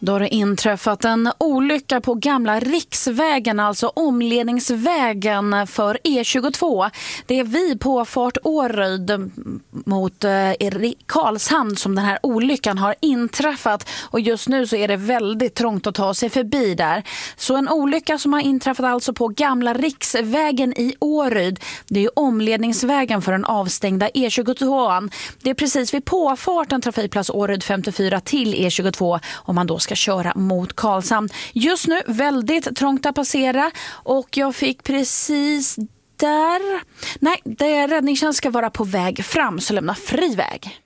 Då har det inträffat en olycka på gamla riksvägen, alltså omledningsvägen för E22. Det är vid påfart Åryd mot Karlshamn som den här olyckan har inträffat. Och just nu så är det väldigt trångt att ta sig förbi där. Så en olycka som har inträffat alltså på gamla riksvägen i Åryd. Det är omledningsvägen för den avstängda E22. Det är precis vid påfarten trafikplats Åryd 54 till E22 om man då ska köra mot Karlshamn. Just nu väldigt trångt att passera och jag fick precis där räddningstjänst ska vara på väg fram så lämna fri väg.